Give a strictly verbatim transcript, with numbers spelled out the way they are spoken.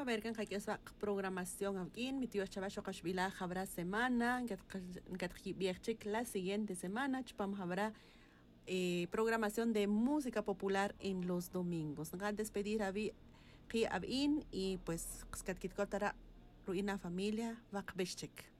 a ver kan hay esa programación aquí mi tío chava shokashvila habrá semana que la siguiente semana chupam habrá eh, programación de música popular en los domingos. Nos despedir a vi y pues, Skatkit Kotara, Ruina Familia, Vakbeshchek.